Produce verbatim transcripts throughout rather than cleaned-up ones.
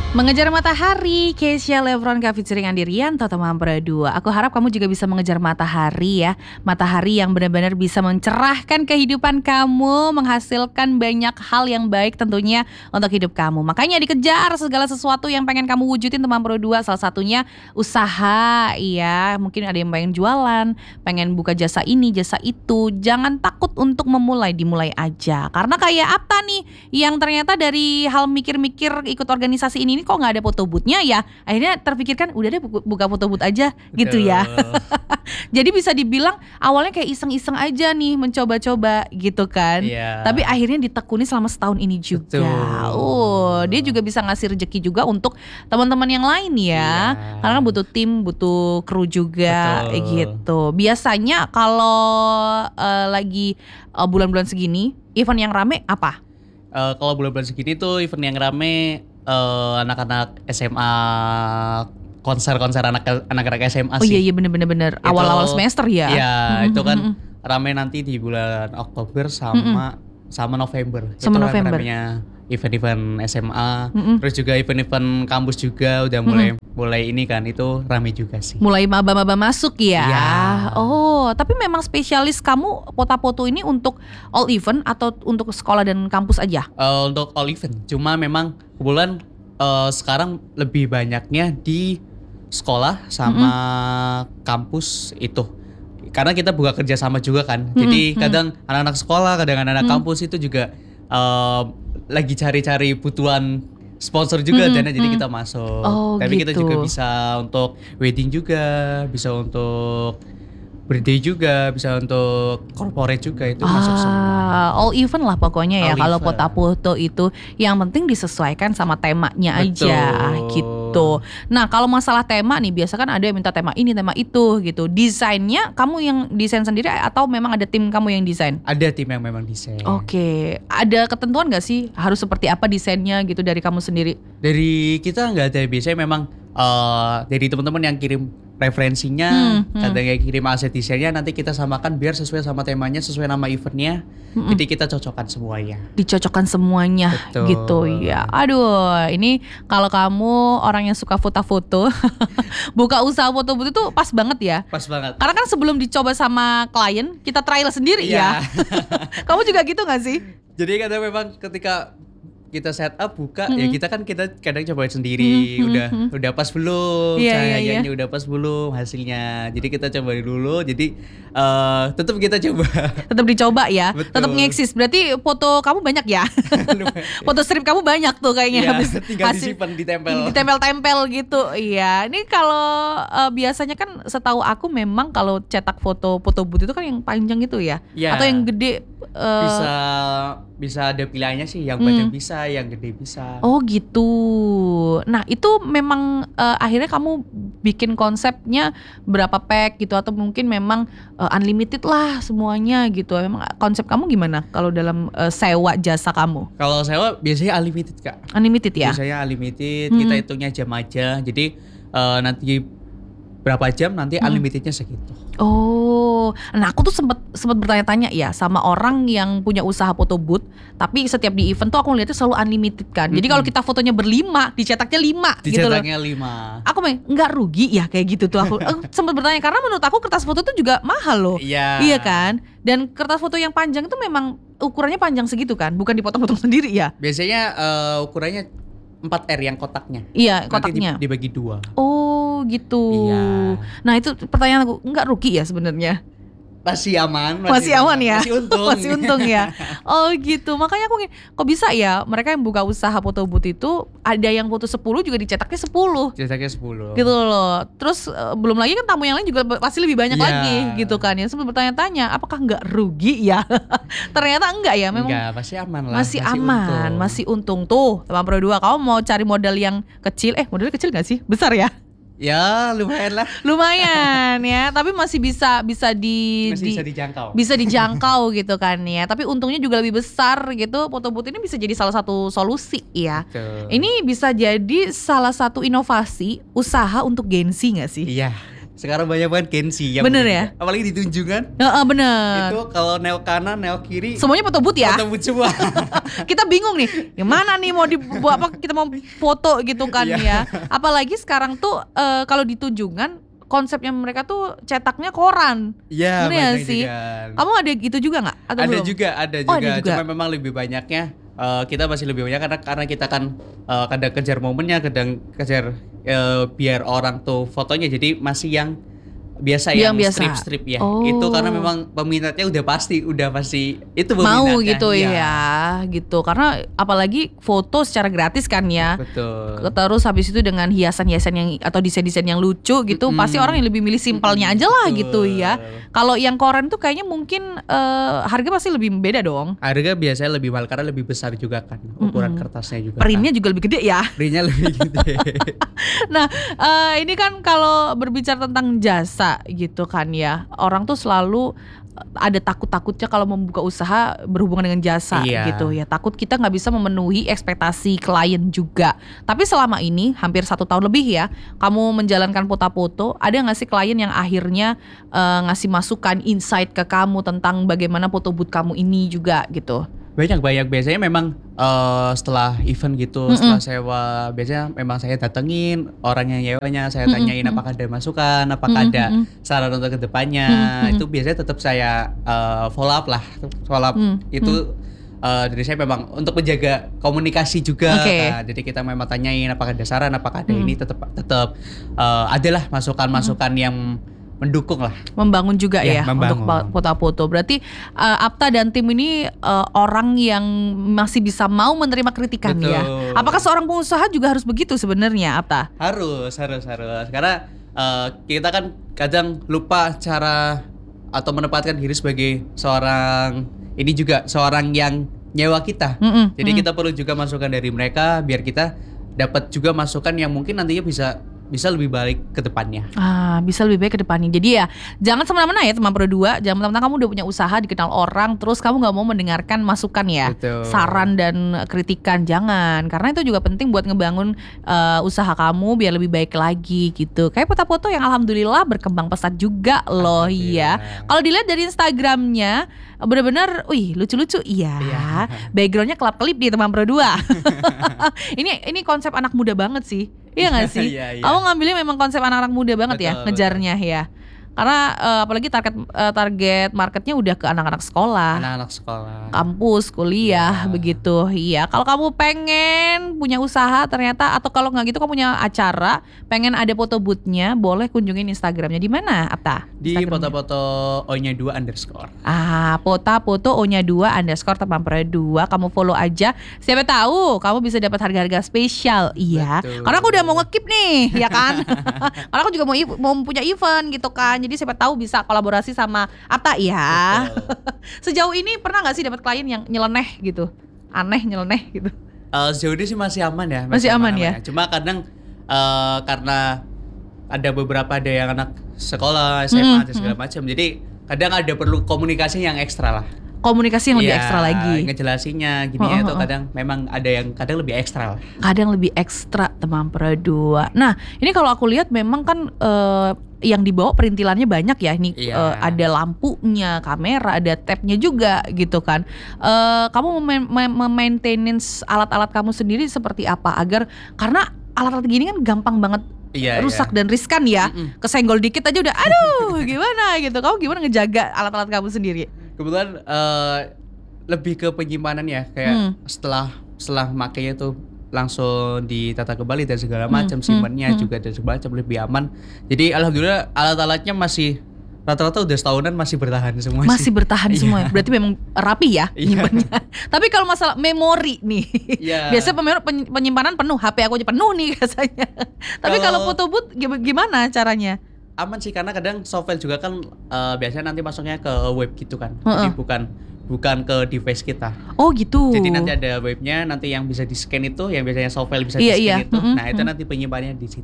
Mengejar Matahari, Kesha Levron featuring Andi Rianto teman berdua. Aku harap kamu juga bisa mengejar matahari ya. Matahari yang benar-benar bisa mencerahkan kehidupan kamu, menghasilkan banyak hal yang baik tentunya untuk hidup kamu. Makanya dikejar segala sesuatu yang pengen kamu wujudin teman berdua. Salah satunya usaha, ya. Mungkin ada yang pengen jualan, pengen buka jasa ini, jasa itu. Jangan takut untuk memulai, dimulai aja. Karena kayak apa nih yang ternyata dari hal mikir-mikir ikut organisasi ini ini kok nggak ada foto boothnya ya, akhirnya terpikirkan udah deh buka foto booth aja. Betul. Gitu ya. Jadi bisa dibilang awalnya kayak iseng-iseng aja nih, mencoba-coba gitu kan. Yeah. Tapi akhirnya ditekuni selama setahun ini juga. Betul. Oh, dia juga bisa ngasih rezeki juga untuk teman-teman yang lain ya. Yeah. Karena butuh tim, butuh kru juga. Betul. Gitu. Biasanya kalau uh, lagi uh, bulan-bulan segini, event yang rame apa? Uh, kalau bulan-bulan segini tuh event yang rame Uh, anak-anak S M A, konser-konser anak anak-anak S M A sih. Oh iya iya bener-bener bener. Awal-awal semester ya. Iya, mm-hmm. Itu kan mm-hmm. rame nanti di bulan Oktober sama mm-hmm. sama November. Sama itu November. Ramenya event-event S M A, mm-hmm. terus juga event-event kampus juga udah mulai mm-hmm. mulai ini kan, itu rame juga sih. Mulai maba-maba masuk ya. Iya. Oh, tapi memang spesialis kamu foto-foto ini untuk all event atau untuk sekolah dan kampus aja? Uh, untuk all event. Cuma memang kebetulan uh, sekarang lebih banyaknya di sekolah sama mm-hmm. kampus itu. Karena kita buka kerja sama juga kan. Mm-hmm. Jadi kadang anak-anak sekolah, kadang anak-anak mm-hmm. kampus itu juga uh, lagi cari-cari butuhan sponsor juga mm-hmm. dana, jadi kita masuk. Oh, tapi gitu. Kita juga bisa untuk wedding juga, bisa untuk birthday juga, bisa untuk corporate juga, itu ah, masuk semua. All event lah pokoknya ya. Kalau foto-foto itu yang penting disesuaikan sama temanya. Betul. Aja gitu. Nah kalau masalah tema nih, biasa kan ada yang minta tema ini, tema itu gitu. Desainnya kamu yang desain sendiri atau memang ada tim kamu yang desain? Ada tim yang memang desain. Oke, okay. Ada ketentuan gak sih harus seperti apa desainnya gitu dari kamu sendiri? Dari kita nggak ada, biasanya memang uh, dari teman-teman yang kirim referensinya, hmm, hmm. kadang yang kirim aset desainnya, nanti kita samakan biar sesuai sama temanya, sesuai nama eventnya. Hmm. Jadi kita cocokkan semuanya. Dicocokkan semuanya. Betul. Gitu ya. Aduh, ini kalau kamu orang yang suka foto-foto, buka usaha foto booth itu pas banget ya. Pas banget. Karena kan sebelum dicoba sama klien, kita trial sendiri ya. Kamu juga gitu gak sih? Jadi kadang memang ketika kita set up buka, mm-hmm. ya kita kan kita kadang cobain sendiri, mm-hmm. udah mm-hmm. udah pas belum, yeah, cahayanya yeah, yeah. udah pas belum hasilnya. Jadi kita coba dulu, jadi uh, tetap kita coba. Tetap dicoba ya, tetap ngeksis. Berarti foto kamu banyak ya? Foto strip kamu banyak tuh kayaknya. Yeah, habis tinggal hasil, disimpan, ditempel. Ditempel-tempel gitu. Iya. Ini kalau uh, biasanya kan setahu aku memang kalau cetak foto foto booth itu kan yang panjang itu ya, yeah. Atau yang gede. Uh, bisa bisa ada pilihannya sih, yang panjang hmm. bisa, yang gede bisa. Oh gitu. Nah itu memang uh, akhirnya kamu bikin konsepnya berapa pack gitu, atau mungkin memang uh, unlimited lah semuanya gitu. Memang konsep kamu gimana kalau dalam uh, sewa jasa kamu? Kalau sewa biasanya unlimited Kak. Unlimited ya? Biasanya unlimited, hmm. kita hitungnya jam aja. Jadi uh, nanti berapa jam nanti hmm. unlimitednya segitu. Oh, nah aku tuh sempet sempet bertanya-tanya ya sama orang yang punya usaha foto booth, tapi setiap di event tuh aku ngeliatnya selalu unlimited kan. Jadi mm-hmm. kalau kita fotonya berlima, dicetaknya lima gitu loh. Dicetaknya lima. Aku main nggak rugi ya kayak gitu tuh aku. Aku sempet bertanya karena menurut aku kertas foto tuh juga mahal loh. Iya. Iya kan? Dan kertas foto yang panjang itu memang ukurannya panjang segitu kan, bukan dipotong-potong sendiri ya. Biasanya uh, ukurannya empat R yang kotaknya. Iya, kotaknya. Nanti dibagi dua. Oh, gitu. Iya. Nah, itu pertanyaan aku, enggak rugi ya sebenarnya? Masih aman, masih, masih aman ya. Masih untung. Masih untung ya. Oh, gitu. Makanya aku kok bisa ya mereka yang buka usaha foto booth itu ada yang foto sepuluh juga dicetaknya sepuluh. Cetaknya sepuluh. Gitu loh. Terus uh, belum lagi kan tamu yang lain juga pasti lebih banyak yeah. lagi gitu kan ya. Sempat bertanya-tanya, apakah enggak rugi ya? Ternyata enggak ya, memang. Enggak, masih aman lah. Masih, masih aman, untung. Masih untung tuh. Teman Pro dua, kamu mau cari modal yang kecil, eh modelnya kecil enggak sih? Besar ya? Ya lumayan lah. Lumayan ya, tapi masih bisa bisa di masih di, bisa dijangkau. Bisa dijangkau gitu kan ya. Tapi untungnya juga lebih besar gitu. Foto booth ini bisa jadi salah satu solusi ya. Betul. Ini bisa jadi salah satu inovasi usaha untuk Gen Z nggak sih? Iya. sekarang banyak banget Kenzi yang Bener begitu. ya? Apalagi di tunjungan. Heeh, bener. Itu kalau neo kanan, neo kiri Semuanya foto booth ya. foto booth semua. Kita bingung nih, gimana nih mau dibuat apa kita mau foto gitu kan ya. Apalagi sekarang tuh uh, kalau di tunjungan konsepnya mereka tuh cetaknya koran. Iya, bener banyak sih. juga. Kamu ada gitu juga nggak? Atau Ada belum? juga, ada Oh, juga. ada juga. Cuma memang lebih banyaknya uh, kita masih lebih banyak karena karena kita kan uh, kadang kejar momennya, kadang kejar uh, biar orang tuh fotonya jadi masih yang biasa Yang yang, biasa. strip-strip ya. Oh. Itu karena memang peminatnya udah pasti, udah pasti itu Mau peminatnya. gitu Iya. ya, gitu. Karena apalagi foto secara gratis kan ya. Betul. Terus habis itu dengan hiasan-hiasan yang atau desain-desain yang lucu gitu, Mm-mm. pasti orang yang lebih milih simpelnya aja lah Betul. gitu ya. Kalau yang koran tuh kayaknya mungkin eh, harga pasti lebih beda dong. Harga biasanya lebih mahal karena lebih besar juga kan ukuran Mm-mm. kertasnya juga. Printnya juga lebih gede ya. Printnya lebih gede. Nah, eh, ini kan kalau berbicara tentang jasa gitu kan ya, orang tuh selalu eh, ada takut-takutnya kalau membuka usaha berhubungan dengan jasa Iya. gitu ya. Takut kita nggak bisa memenuhi ekspektasi klien juga. Tapi selama ini hampir satu tahun lebih ya, kamu menjalankan Potapoto, ada nggak sih klien yang akhirnya eh, ngasih masukan, insight ke kamu tentang bagaimana foto booth kamu ini juga gitu? Banyak banyak biasanya memang eh, setelah event gitu, Mm-mm. setelah sewa biasanya memang saya datengin orang yang nyewanya, saya Mm-mm, tanyain mm-mm. apakah ada masukan, apakah Mm-mm, ada mm-mm. saran untuk kedepannya. Mm-mm. Itu biasanya tetap saya eh, follow up lah, follow up Mm, itu eh, dari saya memang untuk menjaga komunikasi juga. Oke. Kan. Jadi kita memang tanyain apakah ada saran, apakah ada Mm. ini tetap tetap eh, adalah masukan-masukan yang mendukung lah. Membangun juga Ya, ya, membangun. untuk foto-foto. Berarti uh, Apta dan tim ini uh, orang yang masih bisa mau menerima kritikan ya. Betul. Apakah seorang pengusaha juga harus begitu sebenarnya, Apta? Harus, harus, harus. Karena eh, kita kan kadang lupa cara atau menempatkan diri sebagai seorang ini juga seorang yang nyewa kita. Mm-mm, Jadi mm. kita perlu juga masukan dari mereka biar kita dapat juga masukan yang mungkin nantinya bisa bisa lebih baik ke depannya. Ah, bisa lebih baik ke depannya. Jadi ya, jangan semena-mena ya teman berdua. Jangan mentang-mentang kamu udah punya usaha, dikenal orang, terus kamu nggak mau mendengarkan masukan ya, Betul. saran dan kritikan. Jangan, karena itu juga penting buat ngebangun uh, usaha kamu biar lebih baik lagi gitu. Kayak foto-foto yang alhamdulillah berkembang pesat juga loh ya. Kalau dilihat dari Instagramnya, benar-benar, wih lucu-lucu iya. Iya. Backgroundnya kelap-kelip di teman berdua. ini ini konsep anak muda banget sih. Iya gak sih? Iya, iya. Kamu ngambilnya memang konsep anak-anak muda banget ya, Betul, ngejarnya ya. Karena eh, apalagi target eh, target marketnya udah ke anak-anak sekolah, Anak-anak sekolah. kampus, kuliah, Iya. begitu. Iya, kalau kamu pengen punya usaha ternyata, atau kalau nggak gitu kamu punya acara, pengen ada foto booth-nya, boleh kunjungin Instagramnya. Di mana, Apta? Di Instagramnya? foto-foto O-nya dua underscore. Ah, pota foto O-nya dua underscore teman dua. Kamu follow aja. Siapa tahu kamu bisa dapat harga-harga spesial. Iya. Betul. Karena aku udah mau nge-keep nih, ya kan? Karena aku juga mau ev- mau punya event gitu kan. Jadi siapa tahu bisa kolaborasi sama Apta ya. Betul. Sejauh ini pernah nggak sih dapat klien yang nyeleneh gitu? Aneh nyeleneh gitu. Eh, sejauh ini sih masih aman ya. Masih aman ya? Cuma kadang eh, karena ada beberapa ada yang anak sekolah, S M A Mm, dan segala macam. Jadi kadang ada perlu komunikasi yang ekstra lah. Komunikasi yang lebih Iya, ekstra lagi. Ngejelasinnya gini Oh, ya oh, tuh oh. kadang memang ada yang kadang lebih ekstra lah. Kadang lebih ekstra teman dua. Nah, ini kalau aku lihat memang kan eh, yang dibawa perintilannya banyak ya. Ini Iya. eh, ada lampunya, kamera, ada tabnya juga gitu kan. Eh, kamu mem- mem- memaintenance alat-alat kamu sendiri seperti apa agar, karena alat-alat gini kan gampang banget Iya, rusak iya. dan riskan ya. Mm-mm. Kesenggol dikit aja udah aduh gimana gitu. Kamu gimana ngejaga alat-alat kamu sendiri? Kebetulan eh, lebih ke penyimpanan ya, kayak Hmm. setelah setelah makainya tuh langsung ditata kembali dan segala Hmm, macam, hmm, simpannya hmm. juga dan segala macam lebih aman. Jadi alhamdulillah alat-alatnya masih rata-rata udah setahunan masih bertahan semua sih. Masih bertahan Iya. semua. Berarti memang rapi ya Iya. nyimpannya. Tapi kalau masalah memori nih, Iya. biasanya pemer- pen- penyimpanan penuh, H P aku aja penuh nih rasanya. Tapi kalau Kalau- foto booth gim- gimana caranya? Aman sih karena kadang software juga kan eh, biasanya nanti masuknya ke web gitu kan. Heeh. Jadi bukan bukan ke device kita. Oh gitu. Jadi nanti ada webnya, nanti yang bisa di scan itu, yang biasanya software bisa Iya, di scan iya. itu. Mm-mm, Nah itu mm. nanti penyimpanannya di situ.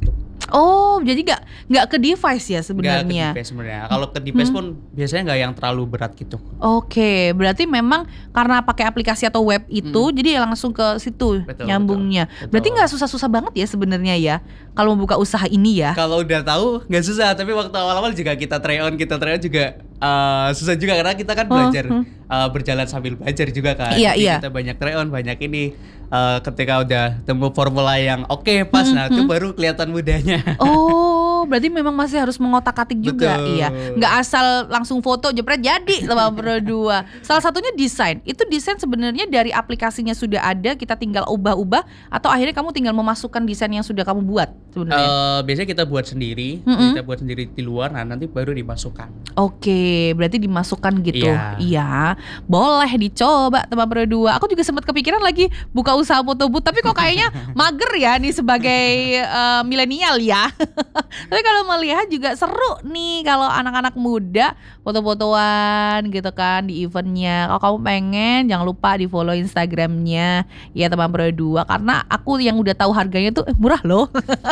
Oh, jadi nggak nggak ke device ya Nggak ke sebenarnya. device sebenarnya. Kalau ke device Hmm. pun biasanya nggak yang terlalu berat gitu. Oke, berarti memang karena pakai aplikasi atau web itu, jadi langsung ke situ Betul, nyambungnya. betul, betul. Berarti nggak susah-susah banget ya sebenarnya ya, kalau membuka usaha ini ya. Kalau udah tahu nggak susah, tapi waktu awal-awal juga kita try on, kita try on juga uh, susah juga karena kita kan Oh, belajar hmm. uh, berjalan sambil belajar juga kan. Iya, Jadi iya. kita banyak try on, banyak ini. Uh, ketika udah temu formula yang oke pas, Hmm, nah itu baru kelihatan mudahnya. Oh, berarti memang masih harus mengotak-atik juga, Betul. iya. Nggak asal langsung foto jepret jadi sama berdua. Salah satunya desain. Itu desain sebenarnya dari aplikasinya sudah ada, kita tinggal ubah-ubah atau akhirnya kamu tinggal memasukkan desain yang sudah kamu buat sebenarnya. Uh, biasanya kita buat sendiri, Mm-mm. kita buat sendiri di luar, nah nanti baru dimasukkan. Oke, berarti dimasukkan gitu. Iya. Iya, boleh dicoba teman berdua. Aku juga sempat kepikiran lagi buka usaha foto booth, tapi kok kayaknya mager ya nih sebagai eh, milenial ya. Tapi kalau melihat juga seru nih kalau anak-anak muda foto-fotoan gitu kan di eventnya. Kalau kamu pengen, jangan lupa di follow Instagramnya ya teman berdua. Karena aku yang udah tahu harganya tuh eh, murah loh.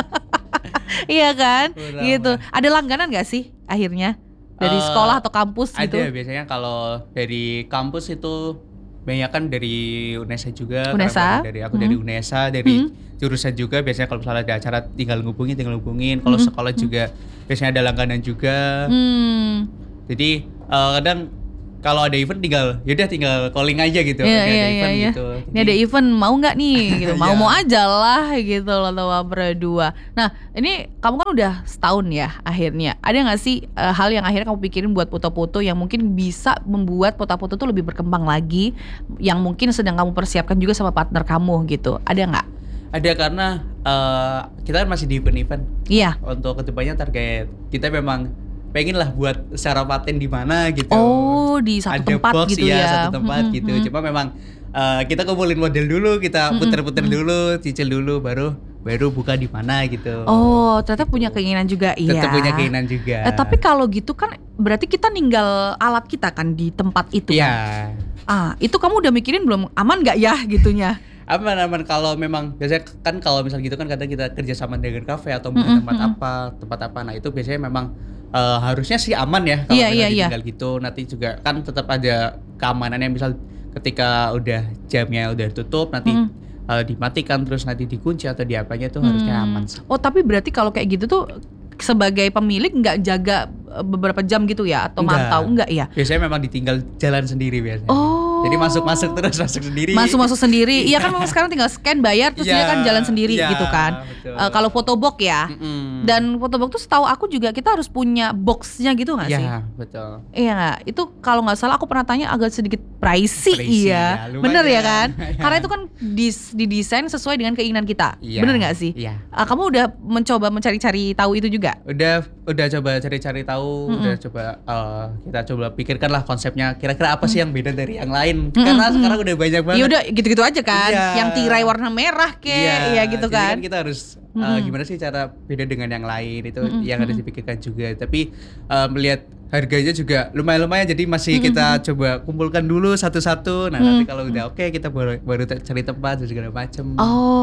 Iya kan, Murah, gitu. murah. Ada langganan gak sih akhirnya dari Eh, sekolah atau kampus gitu? Ada biasanya kalau dari kampus itu banyak kan dari UNESA juga. UNESA? Karena dari aku dari Mhm. UNESA, dari Mhm. jurusan juga. Biasanya kalau misalnya ada acara tinggal ngubungin, tinggal ngubungin. Kalau Mhm. sekolah juga biasanya ada langganan juga. Hmm. Jadi eh, kadang kalau ada event tinggal, yaudah tinggal calling aja gitu. Iya, Ini iya, ada iya, event iya. gitu. Ini ada event mau nggak nih gitu, mau Iya. mau aja lah gitu loh teman berdua. Nah ini kamu kan udah setahun ya akhirnya. Ada nggak sih eh, hal yang akhirnya kamu pikirin buat foto-foto yang mungkin bisa membuat foto-foto tuh lebih berkembang lagi, yang mungkin sedang kamu persiapkan juga sama partner kamu gitu? Ada nggak? Ada karena eh, kita kan masih di event-event. Iya. Untuk kedepannya target kita memang pengen lah buat secara paten di mana gitu. Oh, di satu Ada tempat box, gitu ya, ya. satu tempat Mm-mm, gitu. mm-mm. Cuma memang eh, kita kumpulin model dulu, kita puter-puter dulu, cicil dulu, baru baru buka di mana gitu. Oh, ternyata punya keinginan juga iya. Tetap punya keinginan juga. Eh, tapi kalau gitu kan berarti kita ninggal alat kita kan di tempat itu kan. Iya. Ah, itu kamu udah mikirin belum aman nggak ya gitunya? Aman-aman kalau memang biasanya kan kalau misal gitu kan kadang kita kerja sama dengan kafe atau mungkin Mm-mm, tempat mm-mm. apa, tempat apa. Nah, itu biasanya memang eh, harusnya sih aman ya kalau Iya, misalnya iya, iya. ditinggal gitu. Nanti juga kan tetap ada keamanannya, misal ketika udah jamnya udah tutup nanti Mm. eh, dimatikan terus nanti dikunci atau diapanya itu harusnya Hmm. aman sih. Oh, tapi berarti kalau kayak gitu tuh sebagai pemilik nggak jaga eh, beberapa jam gitu ya atau Enggak. mantau enggak ya? Biasanya memang ditinggal jalan sendiri biasanya. Oh. Jadi masuk-masuk terus masuk sendiri. Masuk-masuk sendiri. Iya kan memang sekarang tinggal scan bayar terus Iya, dia kan jalan sendiri iya, gitu kan. betul. Eh, kalau fotobox ya. Mm-mm. Dan fotobox tuh setahu aku juga kita harus punya boxnya gitu nggak sih? Iya, betul. Iya nggak? Itu kalau nggak salah aku pernah tanya agak sedikit pricey, Pricey, iya. ya, lumayan. Bener ya kan? Iya. Karena itu kan dis- didesain sesuai dengan keinginan kita. Iya, Bener nggak sih? Iya. Ah, kamu udah mencoba mencari-cari tahu itu juga? Udah udah coba cari-cari tahu, Mm-mm. udah coba eh, kita coba pikirkan lah konsepnya kira-kira apa sih yang beda dari yang lain. Mm-mm, Karena mm-mm. sekarang udah banyak banget. Ya udah gitu-gitu aja kan. Iya. Yang tirai warna merah kek, ya gitu jadi kan. kita harus eh, Mm-mm. gimana sih cara beda dengan yang lain itu Mm-mm, yang harus mm-mm. dipikirkan juga. Tapi eh, melihat harganya juga lumayan-lumayan, jadi masih Mm-mm, kita coba kumpulkan dulu satu-satu. Nah nanti Mm-mm. kalau udah oke kita baru baru te- cari tempat dan segala macam.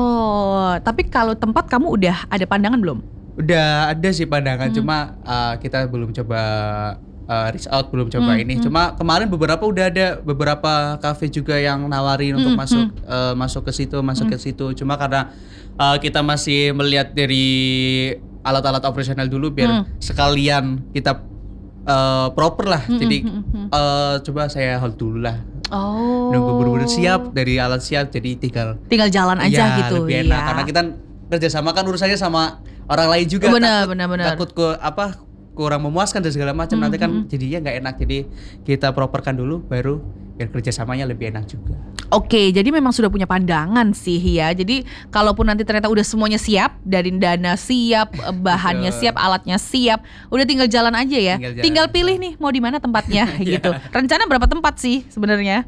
Oh, tapi kalau tempat kamu udah ada pandangan belum? Udah ada sih pandangan, Mm. cuma uh, kita belum coba uh, reach out, belum coba Mm, ini. mm. Cuma kemarin beberapa udah ada beberapa cafe juga yang nawarin untuk Mm, masuk uh, masuk ke situ, masuk ke situ. Cuma karena uh, kita masih melihat dari alat-alat operasional dulu biar Mm. sekalian kita uh, proper lah. Mm, Jadi mm, mm, mm. uh, coba saya hold dulu lah. Oh. Nunggu bener-bener siap, dari alat siap jadi tinggal Tinggal jalan aja iya, gitu. lebih enak iya. karena kita kerjasama kan urusannya sama orang lain juga. Benar, takut, benar, benar. takut ke apa kurang memuaskan dan segala macam. Hmm, Nanti kan hmm. jadinya nggak enak. Jadi kita properkan dulu baru biar kerjasamanya lebih enak juga. Oke, jadi memang sudah punya pandangan sih ya. Jadi kalaupun nanti ternyata udah semuanya siap, dari dana siap, eh, bahannya Betul. siap, alatnya siap, udah tinggal jalan aja ya. Tinggal Tinggal, jalan, pilih nih mau di mana tempatnya gitu. Rencana berapa tempat sih sebenarnya?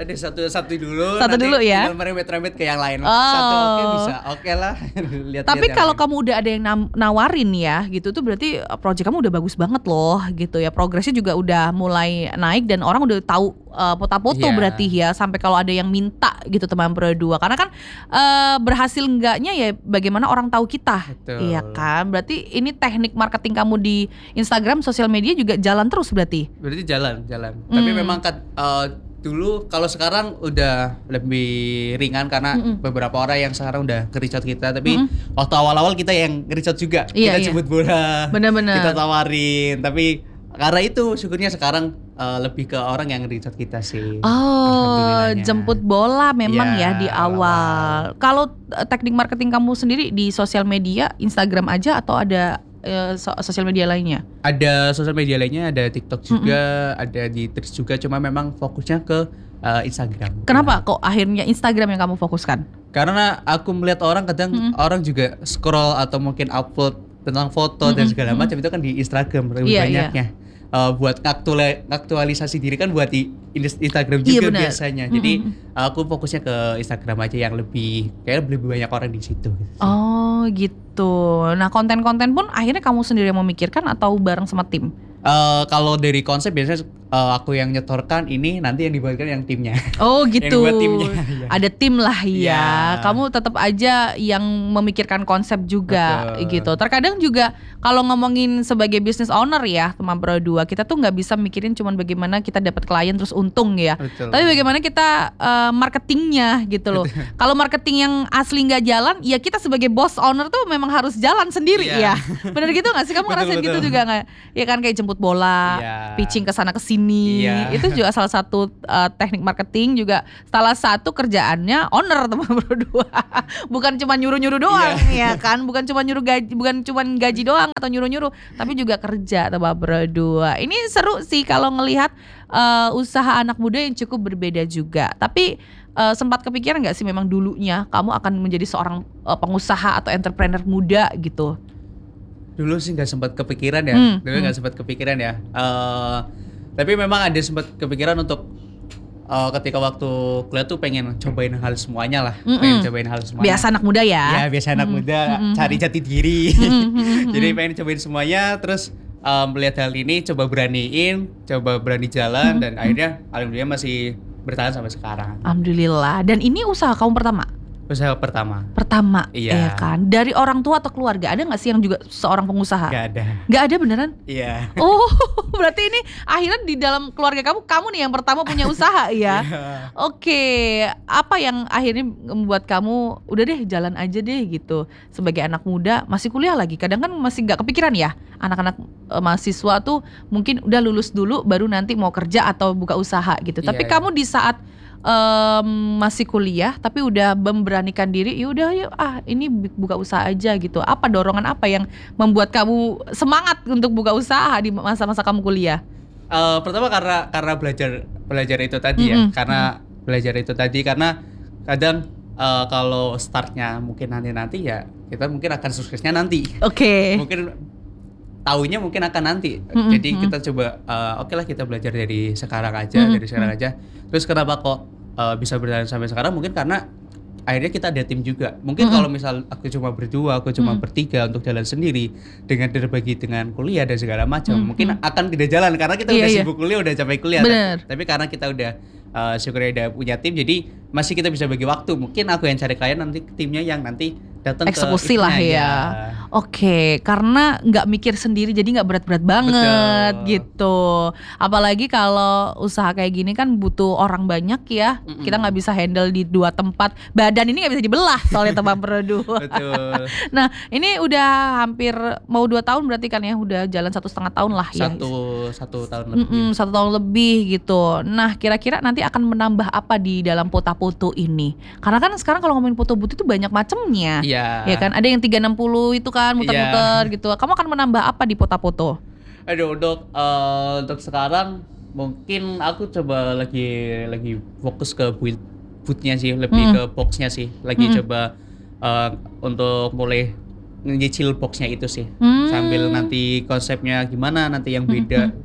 Ada satu satu dulu. Satu nanti dulu ya. tinggal merembet-rembet ke yang lain. Oh. Satu oke bisa, oke lah. Lihat. Tapi kalau kamu udah ada yang nam- nawarin ya, gitu tuh berarti project kamu udah bagus banget loh, gitu ya. Progresnya juga udah mulai naik dan orang udah tahu uh, foto-foto Iya. berarti ya. Sampai kalau ada yang minta gitu teman berdua. Karena kan uh, berhasil enggaknya ya bagaimana orang tahu kita, Betul. iya kan? Berarti ini teknik marketing kamu di Instagram, sosial media juga jalan terus berarti. Berarti jalan, jalan. Tapi Hmm. memang kan uh, dulu kalau sekarang udah lebih ringan karena Mm-mm. beberapa orang yang sekarang udah nge-reach out kita. Tapi Mm-mm. waktu awal-awal kita yang nge-reach out juga. Iya, kita iya. jemput bola. Bener-bener. Kita tawarin. Tapi karena itu syukurnya sekarang uh, lebih ke orang yang nge-reach out kita sih. Oh, Alhamdulillahnya. jemput bola memang Iya, ya di awal. Kalau uh, teknik marketing kamu sendiri di sosial media, Instagram aja atau ada uh, so- sosial media lainnya? Ada sosial media lainnya, ada TikTok juga, ada di Threads juga. Cuma memang fokusnya ke uh, Instagram. Kenapa kok akhirnya Instagram yang kamu fokuskan? Karena aku melihat orang kadang Mm-mm. orang juga scroll atau mungkin upload tentang foto dan Mm-mm, segala mm-mm. macam itu kan di Instagram lebih Iya, banyaknya. Eh, buat ngaktuali- ngaktualisasi diri kan buat di Ins- Instagram Iya, juga benar. biasanya. Jadi Mm-mm. aku fokusnya ke Instagram aja yang lebih kayak lebih banyak orang di situ. Gitu. Oh gitu. Nah konten-konten pun akhirnya kamu sendiri yang memikirkan atau bareng sama tim? Eh, kalau dari konsep biasanya eh, aku yang nyetorkan ini, nanti yang dibuatkan yang timnya. Oh Yang gitu. buat timnya, iya. Ada tim lah ya. Iya. Kamu tetap aja yang memikirkan konsep juga Betul. gitu. Terkadang juga kalau ngomongin sebagai business owner ya teman berdua, kita tuh nggak bisa mikirin cuman bagaimana kita dapat klien terus untung ya. Betul. Tapi bagaimana kita eh, marketingnya gitu loh. Kalau marketing yang asli nggak jalan, ya kita sebagai boss owner tuh memang harus jalan sendiri Iya. ya. Bener gitu nggak sih? Kamu Betul, ngerasain gitu betul. juga nggak? Ya kan kayak jemput bola, Iya. pitching ke sana ke sini. Iya. Itu juga salah satu uh, teknik marketing juga salah satu kerjaannya owner teman berdua. Bukan cuma nyuruh-nyuruh doang ya kan, bukan cuma nyuruh gaji, bukan cuma gaji doang atau nyuruh-nyuruh, tapi juga kerja teman berdua. Ini seru sih kalau ngelihat uh, usaha anak muda yang cukup berbeda juga. Tapi uh, sempat kepikiran nggak sih memang dulunya kamu akan menjadi seorang uh, pengusaha atau entrepreneur muda gitu? Dulu sih nggak sempat kepikiran ya, Hmm, dulu nggak sempat kepikiran ya. Eh, tapi memang ada sempat kepikiran untuk eh, ketika waktu kuliah tuh pengen cobain hal semuanya lah, Mm-mm. pengen cobain hal semuanya. Biasa anak muda ya. Ya biasa anak Mm-mm. muda Mm-mm. cari jati diri. Mm-mm. Jadi pengen cobain semuanya, terus eh, melihat hal ini, coba beraniin, coba berani jalan, dan akhirnya alhamdulillah masih bertahan sampai sekarang. Alhamdulillah. Dan ini usaha kamu pertama? Usaha pertama, Pertama, Iya. ya kan? Dari orang tua atau keluarga ada nggak sih yang juga seorang pengusaha? nggak ada. Nggak ada beneran? Iya. Oh, berarti ini akhirnya di dalam keluarga kamu, kamu nih yang pertama punya usaha ya? Oke, apa yang akhirnya membuat kamu udah deh jalan aja deh gitu sebagai anak muda masih kuliah lagi? Kadang kan masih nggak kepikiran ya anak-anak eh, mahasiswa tuh mungkin udah lulus dulu baru nanti mau kerja atau buka usaha gitu. Iya, Tapi iya. kamu di saat em, masih kuliah tapi udah memberanikan diri, ya udah yuk ah ini bu- buka usaha aja gitu. Apa dorongan apa yang membuat kamu semangat untuk buka usaha di masa-masa kamu kuliah? Eh, pertama karena karena belajar belajar itu tadi ya, Mm-mm. karena belajar itu tadi karena kadang eh, kalau startnya mungkin nanti nanti ya kita mungkin akan suksesnya nanti, Oke. mungkin tahunya mungkin akan nanti. Mm-mm, Jadi mm. kita coba eh, oke lah kita belajar dari sekarang aja, Mm-mm, dari sekarang aja. Terus kenapa kok eh, bisa bertahan sampai sekarang? Mungkin karena akhirnya kita ada tim juga. Mungkin Mm-mm. kalau misal aku cuma berdua, aku cuma Mm. bertiga untuk jalan sendiri dengan terbagi dengan kuliah dan segala macam, Mm, mungkin mm. akan tidak jalan karena kita Iya, udah iya. sibuk kuliah, udah capek kuliah. Bener. Tapi, tapi karena kita udah uh, syukurnya udah punya tim, jadi masih kita bisa bagi waktu. Mungkin aku yang cari klien, nanti timnya yang nanti datang ke Eksekusi lah eventnya, ya. Oke, karena nggak mikir sendiri jadi nggak berat-berat banget Betul. gitu. Apalagi kalau usaha kayak gini kan butuh orang banyak ya. Mm-mm. Kita nggak bisa handle di dua tempat. Badan ini nggak bisa dibelah soalnya teman berdua. Betul. Nah, ini udah hampir mau dua tahun berarti kan ya, udah jalan satu setengah tahun lah ya. Satu satu tahun lebih. Mm-mm, satu tahun lebih gitu. Nah, kira-kira nanti akan menambah apa di dalam foto-foto ini? Karena kan sekarang kalau ngomongin foto booth itu banyak macamnya. Iya. Ya kan, ada yang tiga enam puluh itu kan muter-muter gitu. Kamu akan menambah apa di foto-foto? Aduh, untuk eh, untuk sekarang mungkin aku coba lagi lagi fokus ke booth bootnya sih, lebih Mm. ke boxnya sih. Lagi Mm-mm. coba eh, untuk mulai nyicil boxnya itu sih. Hmm. Sambil nanti konsepnya gimana nanti yang beda.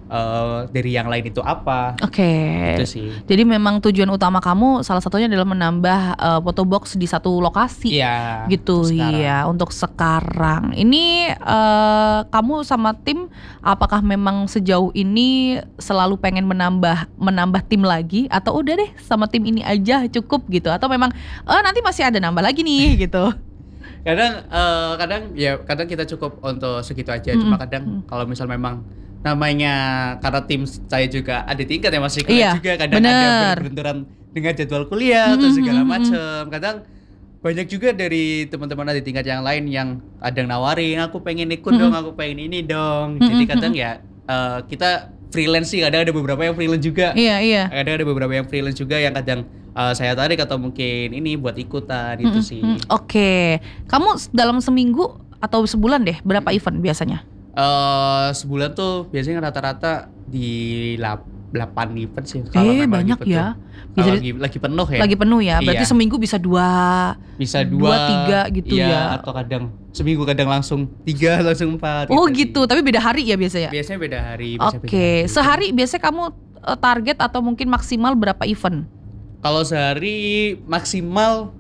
uh, dari yang lain itu apa. Oke. Itu sih. Jadi memang tujuan utama kamu salah satunya adalah menambah uh, photo box di satu lokasi. Iya. Gitu iya untuk sekarang. Ini uh, kamu sama tim apakah memang sejauh ini selalu pengen menambah menambah tim lagi atau udah deh sama tim ini aja cukup gitu atau memang eh nanti masih ada nambah lagi nih gitu. Kadang uh, kadang ya kadang kita cukup untuk segitu aja. Mm-mm. Cuma kadang kalau misal memang namanya karena tim saya juga ada tingkat ya masih kuliah Iya, juga kadang bener. ada berbenturan dengan jadwal kuliah atau segala macam. Kadang banyak juga dari teman-teman di tingkat yang lain yang kadang nawarin aku pengen ikut dong, aku pengen ini dong. Jadi kadang ya uh, kita freelance sih, kadang ada beberapa yang freelance juga. Iya iya. Kadang ada beberapa yang freelance juga yang kadang uh, saya tarik atau mungkin ini buat ikutan itu sih. Mm, Oke, kamu s- dalam seminggu atau sebulan deh berapa event biasanya? Eh sebulan tuh biasanya rata-rata di delapan event sih kalau Eh memang banyak lagi ya. penuh. Bisa Kalau di- lagi lagi penuh ya. lagi penuh ya. Berarti Iya. seminggu bisa dua, Bisa dua, dua, tiga gitu iya, ya. atau kadang seminggu kadang langsung tiga langsung empat. Oh sih. gitu, tapi beda hari ya biasanya. Biasanya beda hari. biasanya beda Oke, hari. sehari biasanya kamu eh, target atau mungkin maksimal berapa event? Kalau sehari maksimal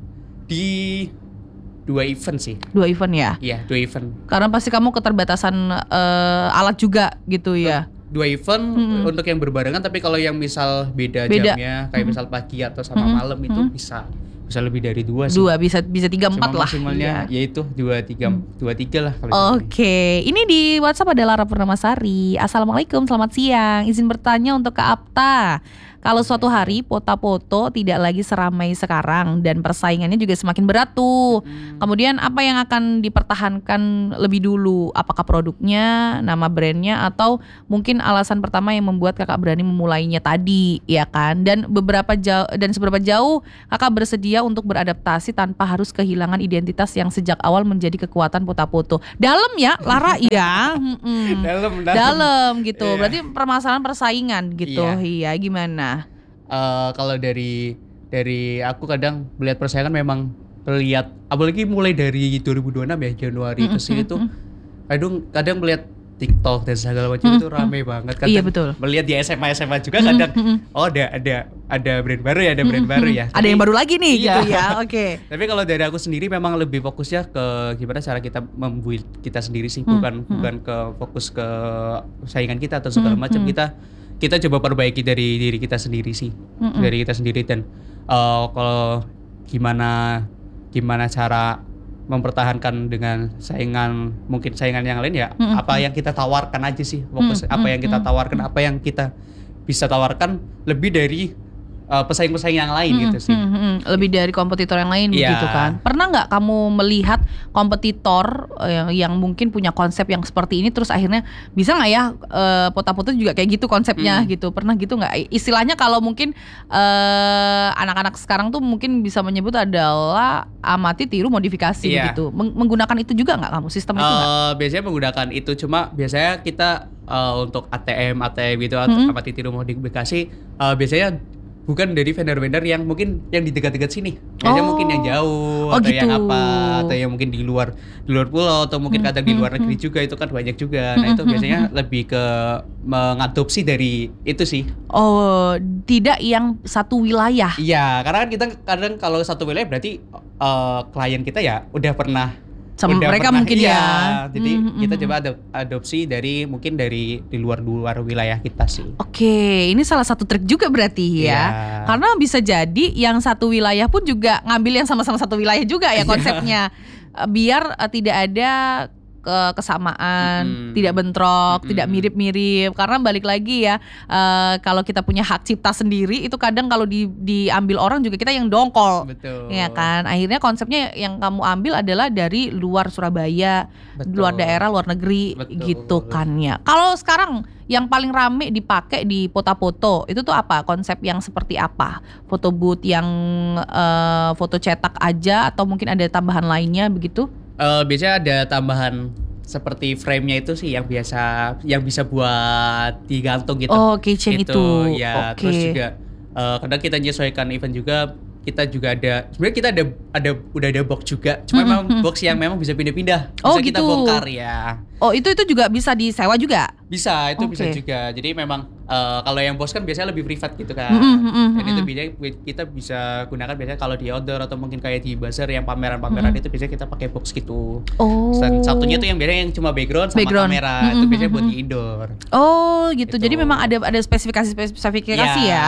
di dua event sih. Dua event ya. Iya dua event. Karena pasti kamu keterbatasan eh, alat juga gitu ya. Dua event Mm-mm. untuk yang berbarengan, tapi kalau yang misal beda, Beda. jamnya kayak misal pagi atau sama Mm-mm. malam itu Mm-mm. bisa bisa lebih dari dua sih. Dua bisa bisa tiga Cuma empat lah. maksimalnya Iya. yaitu dua tiga dua tiga lah kalau di sini. Oke, ini di WhatsApp ada Lara Purnamasari. Assalamualaikum, selamat siang. Izin bertanya untuk Kak Apta. Kalau suatu hari Pota-Poto tidak lagi seramai sekarang dan persaingannya juga semakin berat tuh. Kemudian apa yang akan dipertahankan lebih dulu? Apakah produknya, nama brandnya, atau mungkin alasan pertama yang membuat kakak berani memulainya tadi, ya kan? Dan beberapa jauh dan seberapa jauh kakak bersedia untuk beradaptasi tanpa harus kehilangan identitas yang sejak awal menjadi kekuatan Pota-Poto. Dalam ya, Lara ya. Mm-mm. Dalam dalam. Dalam gitu. Iya. Berarti permasalahan persaingan gitu. Iya. Iya, gimana? Eh, kalau dari dari aku kadang melihat persaingan memang melihat apalagi mulai dari dua ribu dua puluh enam ya Januari ke sini tuh kadang kadang melihat TikTok dan segala macam itu rame banget. Kadang Iya, betul. melihat di S M A S M A juga kadang oh ada ada ada brand baru ya, ada brand baru ya. Ada yang baru lagi nih Iya. gitu ya. Oke. Tapi kalau dari aku sendiri memang lebih fokusnya ke gimana cara kita membuat kita sendiri sih, bukan bukan ke fokus ke saingan kita atau segala macam. Kita kita coba perbaiki dari diri kita sendiri sih, dari kita sendiri dan eh, kalau gimana gimana cara mempertahankan dengan saingan mungkin saingan yang lain ya apa yang kita tawarkan aja sih, fokus apa yang kita tawarkan, apa yang kita bisa tawarkan lebih dari uh, pesaing-pesaing yang lain gitu sih. Hmm, hmm, lebih dari kompetitor yang lain Iya. begitu kan. Pernah nggak kamu melihat kompetitor eh, yang, yang mungkin punya konsep yang seperti ini terus akhirnya bisa nggak ya eh, Pota-Poto juga kayak gitu konsepnya gitu. Pernah gitu nggak? Istilahnya kalau mungkin eh, anak-anak sekarang tuh mungkin bisa menyebut adalah amati tiru modifikasi Iya. begitu. Meng- menggunakan itu juga nggak kamu sistem itu nggak? Eh, biasanya menggunakan itu, cuma biasanya kita eh, untuk A T M A T M gitu atau Hmm. amati tiru modifikasi eh, biasanya bukan dari vendor-vendor yang mungkin yang di dekat-dekat sini. Biasanya Oh. mungkin yang jauh Oh, atau yang gitu. apa atau yang mungkin di luar di luar pulau atau mungkin kadang di luar negeri juga, itu kan banyak juga. Nah, itu biasanya lebih ke mengadopsi dari itu sih. Oh, tidak yang satu wilayah. Iya, karena kan kita kadang kalau satu wilayah berarti eh, klien kita ya udah pernah Sama udah mereka pernah, mungkin iya. ya. Jadi Mhm, kita mhm. coba adop- adopsi dari mungkin dari di luar-luar wilayah kita sih. Oke, ini salah satu trik juga berarti ya. Iya. Karena bisa jadi yang satu wilayah pun juga ngambil yang sama-sama satu wilayah juga ya konsepnya. Eh, Biar eh, tidak ada ke- kesamaan, Mm-mm. tidak bentrok, Mm-mm. tidak mirip-mirip. Karena balik lagi ya, eh, kalau kita punya hak cipta sendiri itu kadang kalau di, diambil orang juga kita yang dongkol. Betul. Ya kan, akhirnya konsepnya yang kamu ambil adalah dari luar Surabaya, Betul. luar daerah, luar negeri, Betul. gitu kan ya. Kalau sekarang yang paling rame dipakai di Pota-Poto itu tuh apa? Konsep yang seperti apa? Foto booth yang eh, foto cetak aja atau mungkin ada tambahan lainnya begitu? Eh, biasanya ada tambahan seperti frame-nya itu sih yang biasa yang bisa buat digantung gitu. Oh, keychain itu. Ya, Oke. terus juga eh, kadang kita menyesuaikan event juga kita juga ada, sebenarnya kita ada ada udah ada box juga, cuma Mm-mm. memang box yang memang bisa pindah-pindah, bisa Oh, kita gitu. bongkar ya. Oh itu itu juga bisa disewa juga? Bisa, itu bisa Oke. juga. Jadi memang eh, kalau yang box kan biasanya lebih privat gitu kan. Mm-mm, mm-mm, Dan itu mm-mm. biasanya kita bisa gunakan biasanya kalau di outdoor atau mungkin kayak di bazar yang pameran-pameran Mm-mm. itu biasanya kita pakai box gitu. Oh. Dan satunya tuh yang biasanya yang cuma background sama Background. kamera, itu Mm-mm, biasanya buat di mm-mm. indoor. Oh gitu. Jadi Gitu. memang ada ada spesifikasi spesifikasi ya.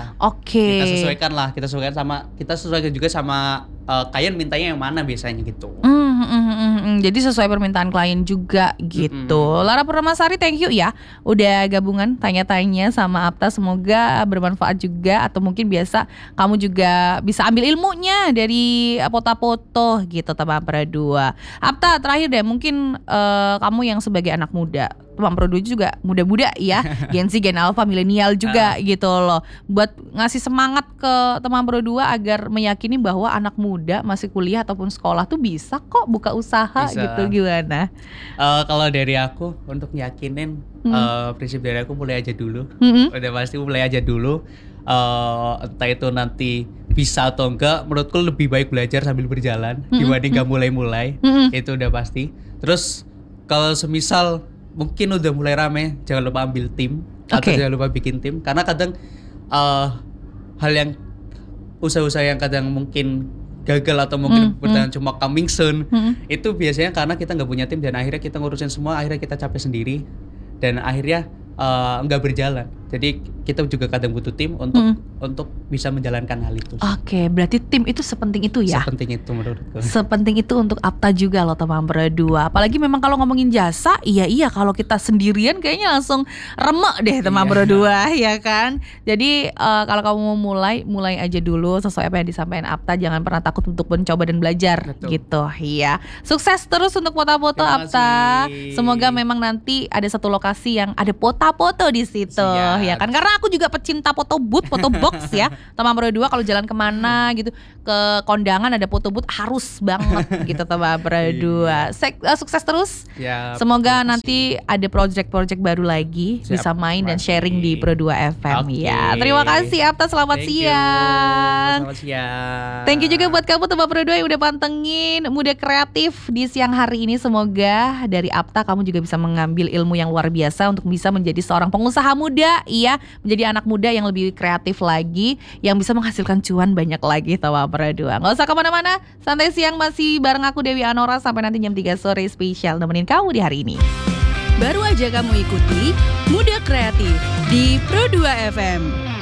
Oke. Kita sesuaikan lah, kita sesuaikan sama kita sesuaikan juga sama eh, klien mintanya yang mana biasanya gitu. Mm, mm, mm, mm, mm. Jadi sesuai permintaan klien juga gitu. Mm-mm. Lara Purnamasari, thank you ya udah gabungan tanya-tanya sama Apta. Semoga bermanfaat juga, atau mungkin biasa kamu juga bisa ambil ilmunya dari foto-foto gitu teman Pro dua. Apta, terakhir deh mungkin eh, kamu yang sebagai anak muda, teman Pro dua juga muda-muda ya, Gen Z, Gen Alpha, milenial juga gitu loh, buat ngasih semangat ke teman Pro dua agar meyakini bahwa anak muda masih kuliah ataupun sekolah tuh bisa kok buka usaha Bisa. gitu, gimana? Eh, kalau dari aku untuk yakinin Hmm. eh, prinsip dari aku mulai aja dulu. Mm-mm. Udah pasti mulai aja dulu. Eh, entah itu nanti bisa atau enggak, menurutku lebih baik belajar sambil berjalan Mm-mm. dibanding gak mulai-mulai. Mm-mm. Itu udah pasti. Terus kalau semisal mungkin udah mulai rame, jangan lupa ambil tim atau Oke. jangan lupa bikin tim, karena kadang eh, hal yang usaha-usaha yang kadang mungkin gagal atau mungkin Mm, bertahan cuma coming soon, Mm-mm. itu biasanya karena kita nggak punya tim dan akhirnya kita ngurusin semua, akhirnya kita capek sendiri dan akhirnya eh, nggak berjalan. Jadi kita juga kadang butuh tim untuk Mm. untuk bisa menjalankan hal itu. Oke, berarti tim itu sepenting itu ya? Sepenting itu menurutku. Sepenting itu untuk Apta juga loh teman berdua. Apalagi memang kalau ngomongin jasa, iya iya kalau kita sendirian kayaknya langsung remek deh teman Iya. berdua ya kan. Jadi eh, kalau kamu mau mulai, mulai aja dulu sesuai apa yang disampaikan Apta. Jangan pernah takut untuk mencoba dan belajar. Betul. Gitu. Iya. Sukses terus untuk foto-foto Terima Apta. kasih. Semoga memang nanti ada satu lokasi yang ada foto-foto di situ, Siap. ya kan? Karena aku juga pecinta foto booth, foto box ya. Teman berdua kalau jalan kemana gitu, ke kondangan ada foto booth harus banget gitu teman berdua. Sek- eh, sukses terus. Ya, Semoga terima nanti kasih. ada project-project baru lagi, Siap, bisa main dan pasti. sharing di Pro dua F M Oke. ya. Terima kasih Apta, selamat Thank you. siang. Selamat siang. Thank you juga buat kamu teman Pro dua yang udah pantengin Muda Kreatif di siang hari ini. Semoga dari Apta kamu juga bisa mengambil ilmu yang luar biasa untuk bisa menjadi seorang pengusaha muda, iya, menjadi anak muda yang lebih kreatif lagi, yang bisa menghasilkan cuan banyak lagi teman Pro dua. Nggak usah kemana-mana, santai siang masih bareng aku Dewi Anora sampai nanti jam tiga sore spesial nemenin kamu di hari ini. Baru aja kamu ikuti Muda Kreatif di Pro dua F M.